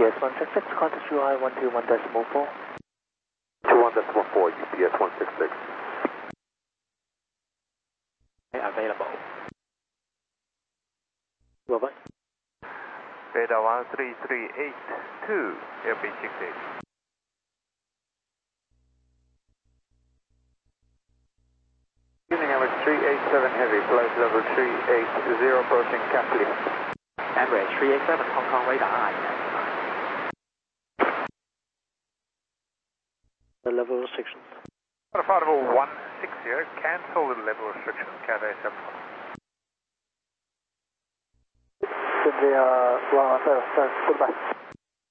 UPS 166, contact UI 121.4. 21.4, UPS 166. Available. Over. Beta 13382, airplane 68. Evening Emirates 387 Heavy, flight level 380, approaching Catley. Emirates 387, Hong Kong radar eye. The level restriction. Affordable 160, cancel the level restriction, Cathay 7. Goodbye.